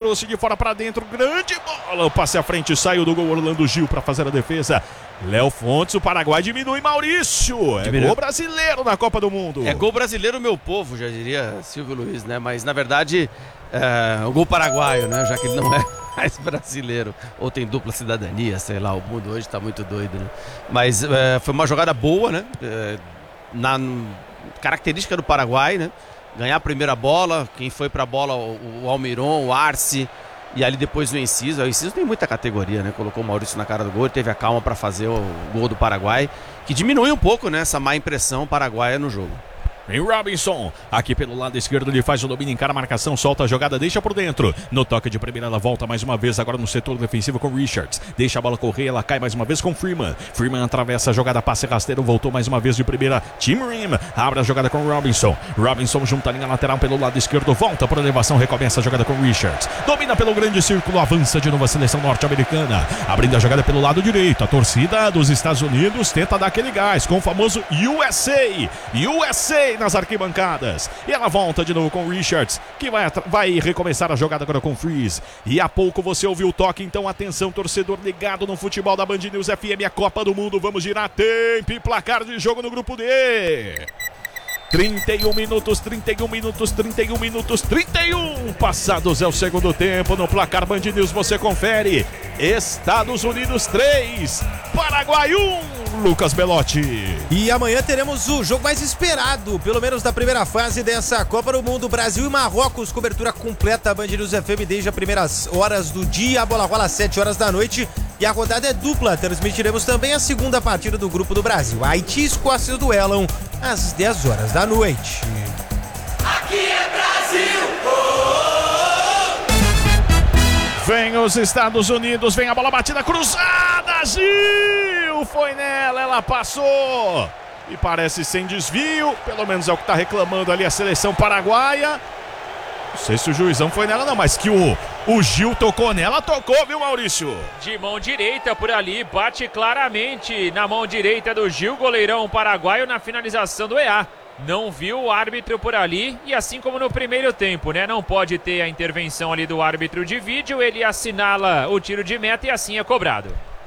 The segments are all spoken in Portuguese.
trouxe de fora para dentro, grande bola, o passe à frente, saiu do gol Orlando Gil para fazer a defesa. Léo Fontes, o Paraguai diminui, Maurício. Gol brasileiro na Copa do Mundo. É gol brasileiro, meu povo, já diria Silvio Luiz, né? Mas na verdade o gol paraguaio, né? Já que ele não é mais brasileiro, ou tem dupla cidadania, sei lá, o mundo hoje tá muito doido, né? Mas foi uma jogada boa, né? Na característica do Paraguai, né? Ganhar a primeira bola, quem foi pra bola, o Almiron, o Arce, e ali depois o Enciso. O Enciso tem muita categoria, né? Colocou o Maurício na cara do gol, teve a calma para fazer o gol do Paraguai, que diminui um pouco, né, essa má impressão paraguaia no jogo. Vem Robinson, aqui pelo lado esquerdo, ele faz o domínio, encara a marcação, solta a jogada, deixa por dentro. No toque de primeira, ela volta mais uma vez, agora no setor defensivo com Richards. Deixa a bola correr, ela cai mais uma vez com Freeman. Freeman atravessa a jogada, passe rasteiro, voltou mais uma vez de primeira. Tim Rim abre a jogada com Robinson. Robinson junta a linha lateral pelo lado esquerdo, volta por elevação, recomeça a jogada com Richards. Domina pelo grande círculo, avança de novo a seleção norte-americana. Abrindo a jogada pelo lado direito, a torcida dos Estados Unidos tenta dar aquele gás com o famoso USA. USA nas arquibancadas. E ela volta de novo com Richards, que vai recomeçar a jogada agora com Freeze. E há pouco você ouviu o toque, então atenção, torcedor ligado no futebol da Band News FM, a Copa do Mundo. Vamos girar tempo e placar de jogo no grupo D. 31 minutos. Passados é o segundo tempo. No placar Band News você confere. Estados Unidos 3, Paraguai 1. Lucas Belotti. E amanhã teremos o jogo mais esperado, pelo menos da primeira fase dessa Copa do Mundo. Brasil e Marrocos, cobertura completa Band News FM desde as primeiras horas do dia. A bola rola às 7 horas da noite e a rodada é dupla. Transmitiremos também a segunda partida do grupo do Brasil. Haiti e Escócia duelam às 10 horas da noite. Aqui é Brasil! Vem os Estados Unidos, vem a bola batida cruzada, Gil, foi nela, ela passou e parece sem desvio, pelo menos é o que está reclamando ali a seleção paraguaia. Não sei se o juizão foi nela não, mas que o Gil tocou nela, tocou, viu, Maurício? De mão direita por ali, bate claramente na mão direita do Gil, goleirão paraguaio, na finalização do EA. Não viu o árbitro por ali, e assim como no primeiro tempo, né? Não pode ter a intervenção ali do árbitro de vídeo, ele assinala o tiro de meta e assim é cobrado.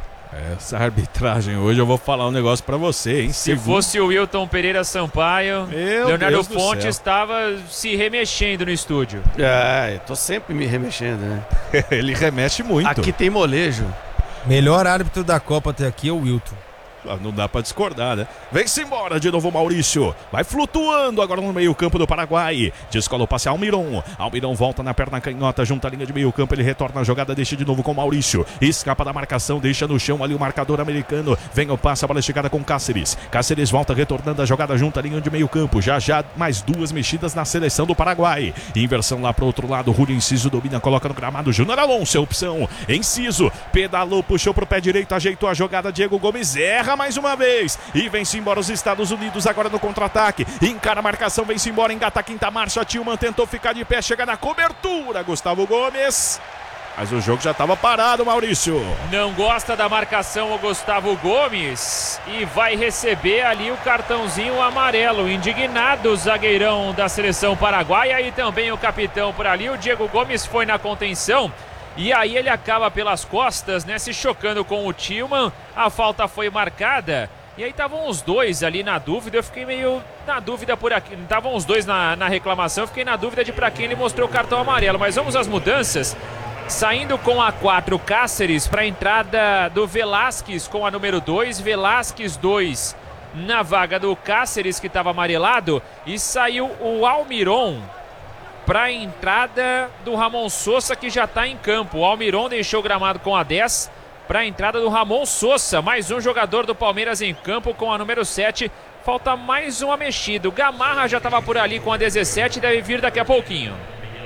Essa arbitragem hoje, eu vou falar um negócio pra você, hein? Se fosse o Wilton Pereira Sampaio, Leonardo Fonte estava se remexendo no estúdio. Eu tô sempre me remexendo, né? Ele remexe muito. Aqui tem molejo. Melhor árbitro da Copa até aqui é o Wilton. Não dá pra discordar, né? Vem-se embora de novo, Maurício. Vai flutuando agora no meio-campo do Paraguai. Descola o passe Almiron. Almiron volta na perna canhota, junta a linha de meio-campo. Ele retorna a jogada, deixa de novo com Maurício. Escapa da marcação, deixa no chão ali o marcador americano. Vem o passe, a bola esticada com Cáceres. Cáceres volta retornando a jogada, junta a linha de meio-campo. Já mais duas mexidas na seleção do Paraguai. Inversão lá pro outro lado. Julio Enciso domina, coloca no gramado. Júnior Alonso é opção. Enciso pedalou, puxou pro pé direito, ajeitou a jogada. Diego Gomes erra mais uma vez e vem-se embora os Estados Unidos agora no contra-ataque, encara a marcação, vem-se embora, engata a quinta marcha. Tillman tentou ficar de pé, chega na cobertura, Gustavo Gomes, mas o jogo já estava parado, Maurício. Não gosta da marcação o Gustavo Gomes e vai receber ali o cartãozinho amarelo. Indignado o zagueirão da seleção paraguaia e também o capitão por ali. O Diego Gomes foi na contenção e aí ele acaba pelas costas, né, se chocando com o Tillman. A falta foi marcada e aí estavam os dois ali na dúvida. Eu fiquei meio na dúvida por aqui. Estavam os dois na reclamação. Eu fiquei na dúvida de para quem ele mostrou o cartão amarelo. Mas vamos às mudanças. Saindo com a 4, Cáceres para a entrada do Velasquez com a número 2. Velasquez 2 na vaga do Cáceres, que estava amarelado. E saiu o Almiron para a entrada do Ramon Sosa, que já está em campo. O Almiron deixou o gramado com a 10 para a entrada do Ramon Sosa. Mais um jogador do Palmeiras em campo com a número 7. Falta mais uma mexida. O Gamarra já estava por ali com a 17 e deve vir daqui a pouquinho.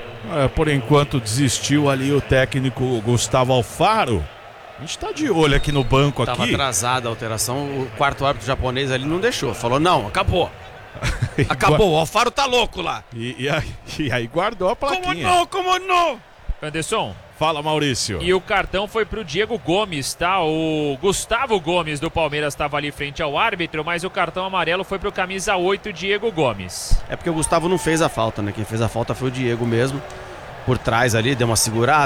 Por enquanto desistiu ali o técnico Gustavo Alfaro. A gente tá de olho aqui no banco. Tava atrasada a alteração. O quarto árbitro japonês ali não deixou. Falou, não, acabou. Acabou, o Alfaro tá louco lá. E aí guardou a plaquinha. Como não? Anderson. Fala, Maurício. E o cartão foi pro Diego Gomes, tá? O Gustavo Gomes do Palmeiras estava ali frente ao árbitro, mas o cartão amarelo foi pro camisa 8, Diego Gomes. É porque o Gustavo não fez a falta, né? Quem fez a falta foi o Diego mesmo. Por trás ali, deu uma segurada.